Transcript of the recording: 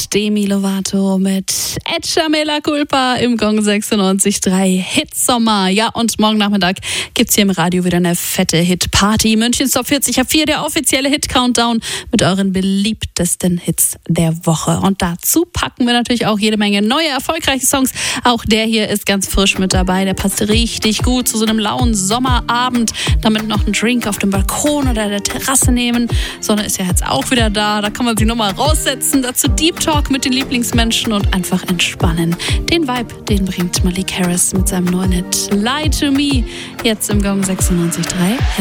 Demi Lovato mit Ecce Mea Culpa im Gong 96.3 Hitsommer. Ja, und morgen Nachmittag gibt's hier im Radio wieder eine fette Hit-Party. Münchens Top 40 ab 4, der offizielle Hit-Countdown mit euren beliebtesten Hits der Woche. Und dazu packen wir natürlich auch jede Menge neue, erfolgreiche Songs. Auch der hier ist ganz frisch mit dabei. Der passt richtig gut zu so einem lauen Sommerabend. Damit noch einen Drink auf dem Balkon oder der Terrasse nehmen. Sonne ist ja jetzt auch wieder da. Da kann man sich nochmal raussetzen. Dazu Deep Talk mit den Lieblingsmenschen und einfach entspannen. Den Vibe, den bringt Malik Harris mit seinem neuen Hit Lie to Me. Jetzt im Gong 96.3.